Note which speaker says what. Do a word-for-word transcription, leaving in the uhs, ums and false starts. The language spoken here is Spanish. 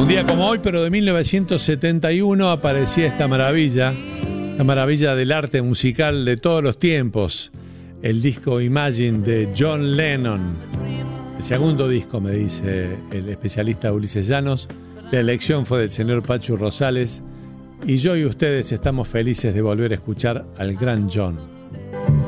Speaker 1: día como hoy, pero de mil novecientos setenta y uno, aparecía esta maravilla, la maravilla del arte musical de todos los tiempos, el disco Imagine de John Lennon. El segundo disco, me dice el especialista Ulises Llanos. La elección fue del señor Pachu Rosales y yo y ustedes estamos felices de volver a escuchar al gran John.